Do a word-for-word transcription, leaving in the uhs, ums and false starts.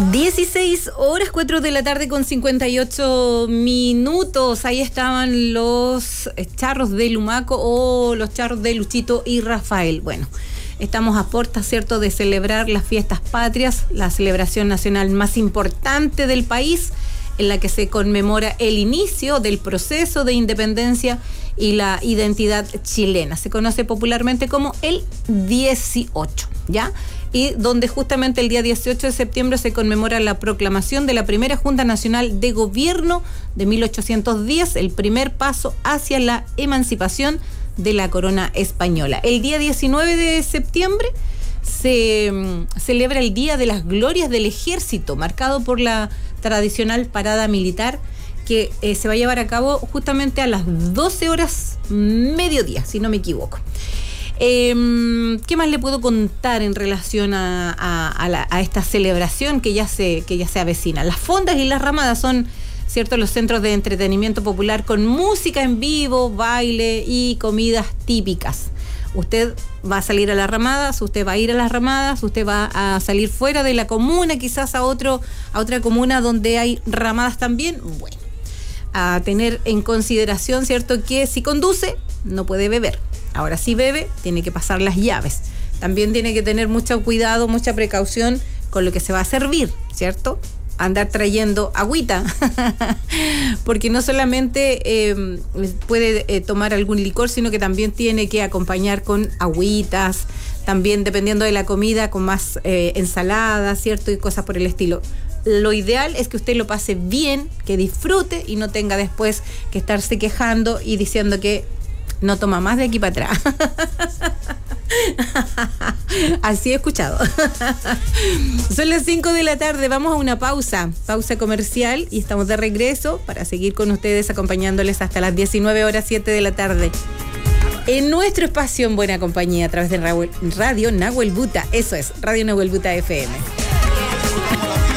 dieciséis horas, cuatro de la tarde con cincuenta y ocho minutos. Ahí estaban los charros de Lumaco o los charros de Luchito y Rafael. Bueno, estamos a puertas, ¿cierto?, de celebrar las fiestas patrias, la celebración nacional más importante del país, en la que se conmemora el inicio del proceso de independencia y la identidad chilena. Se conoce popularmente como el dieciocho, ¿ya? Y donde justamente el día dieciocho de septiembre se conmemora la proclamación de la primera Junta Nacional de Gobierno de mil ochocientos diez, el primer paso hacia la emancipación de la corona española. El día diecinueve de septiembre se um, celebra el Día de las Glorias del Ejército, marcado por la tradicional parada militar que eh, se va a llevar a cabo justamente a las doce horas mediodía, si no me equivoco. Eh, ¿Qué más le puedo contar en relación a, a, a, la, a esta celebración que ya se, que ya se avecina? Las fondas y las ramadas son, ¿cierto?, los centros de entretenimiento popular con música en vivo, baile y comidas típicas. Usted va a salir a las ramadas, usted va a ir a las ramadas, usted va a salir fuera de la comuna, quizás a otro, a otra comuna donde hay ramadas también. Bueno, a tener en consideración, ¿cierto?, que si conduce no puede beber. Ahora, si bebe, tiene que pasar las llaves. También tiene que tener mucho cuidado, mucha precaución con lo que se va a servir, ¿cierto? Andar trayendo agüita, porque no solamente eh, puede eh, tomar algún licor, sino que también tiene que acompañar con agüitas, también dependiendo de la comida, con más eh, ensaladas, ¿cierto? Y cosas por el estilo. Lo ideal es que usted lo pase bien, que disfrute y no tenga después que estarse quejando y diciendo que no toma más de aquí para atrás. Así he escuchado. Son las cinco de la tarde, vamos a una pausa, pausa comercial y estamos de regreso para seguir con ustedes acompañándoles hasta las diecinueve horas siete de la tarde. En nuestro espacio En Buena Compañía a través de Radio Nahuel Buta, eso es, Radio Nahuel Buta F M.